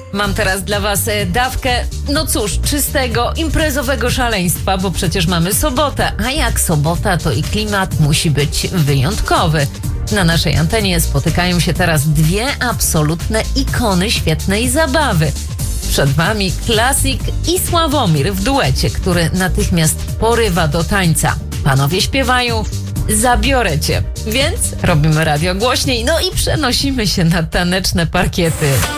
Mam teraz dla was dawkę, no cóż, czystego, imprezowego szaleństwa, bo przecież mamy sobotę, a jak sobota, to i klimat musi być wyjątkowy. Na naszej antenie spotykają się teraz dwie absolutne ikony świetnej zabawy. Przed wami Klasik i Sławomir w duecie, który natychmiast porywa do tańca. Panowie śpiewają Zabiorę cię, więc robimy radio głośniej, no i przenosimy się na taneczne parkiety.